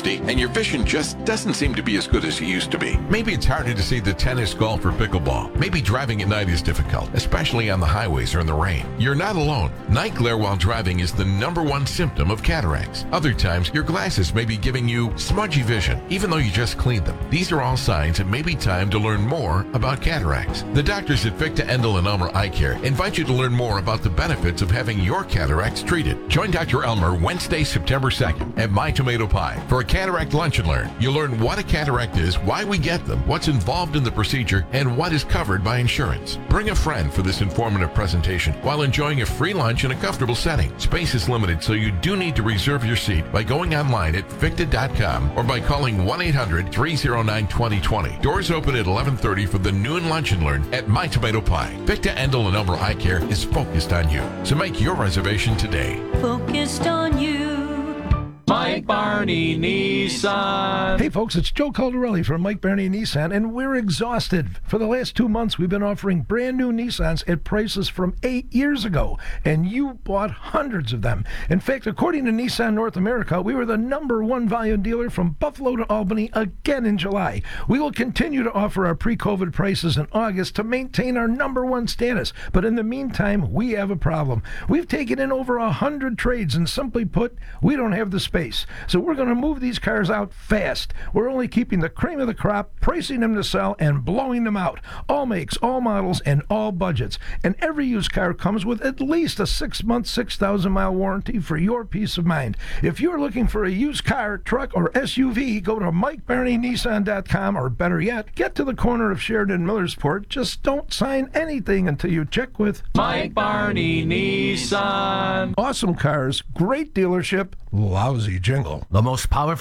misty, and your vision just doesn't seem to be as good as it used to be. Maybe it's harder to see the tennis, golf, or pickleball. Maybe driving at night is difficult, especially on the highways or in the rain. You're not alone. Night glare while driving is the #1 symptom of cataracts. Other times, your glasses may be giving you smudgy vision, even though you just cleaned them. These are all signs it may be time to learn more about cataracts. The doctors at Victa Endel and Elmer Eye Care invite you to learn more about the benefits of having your cataracts treated. Join Dr. Elmer Wednesday, September 2nd at My Tomato Pie for a cataract lunch and learn. You'll learn what a cataract is, why we get them, what's involved in the procedure, and what is covered by insurance. Bring a friend for this informative presentation while enjoying a free lunch in a comfortable setting. Space is limited, so you do need to reserve your seat by going online at victa.com or by calling 1-800-309-2020. Doors open at 11:30 for the noon lunch and learn at My Tomato Pie. Victa Endel and Elmer Eye Care is focused on you, so make your reservation today. Focused on you. Mike Barney Nissan. Hey folks, it's Joe Caldarelli from Mike Barney Nissan, and we're exhausted. For the last 2 months, we've been offering brand new Nissans at prices from 8 years ago, and you bought hundreds of them. In fact, according to Nissan North America, we were the #1 volume dealer from Buffalo to Albany again in July. We will continue to offer our pre-COVID prices in August to maintain our #1 status, but in the meantime, we have a problem. We've taken in over 100 trades, and simply put, we don't have the space. So we're going to move these cars out fast. We're only keeping the cream of the crop, pricing them to sell, and blowing them out. All makes, all models, and all budgets. And every used car comes with at least a 6-month, 6,000-mile warranty for your peace of mind. If you're looking for a used car, truck, or SUV, go to MikeBarneyNissan.com, or better yet, get to the corner of Sheridan and Millersport. Just don't sign anything until you check with Mike Barney Nissan. Awesome cars, great dealership, lousy jingle. The most powerful